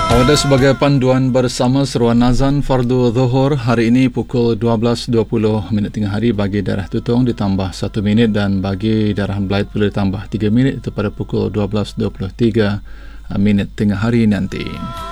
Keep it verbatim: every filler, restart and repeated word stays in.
Awada sebagai panduan bersama seruan azan fardu zuhur hari ini pukul dua belas dua puluh minit tengah hari bagi daerah Tutong ditambah satu minit dan bagi daerah Belait perlu ditambah tiga minit itu pada pukul dua belas dua puluh tiga minit tengah hari nanti.